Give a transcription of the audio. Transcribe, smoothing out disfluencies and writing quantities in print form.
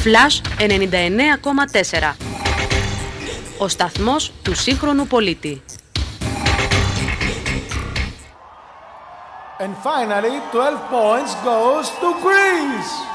Flash 99,4. Ο σταθμός του σύγχρονου πολίτη. And finally, 12 points goes to Greece.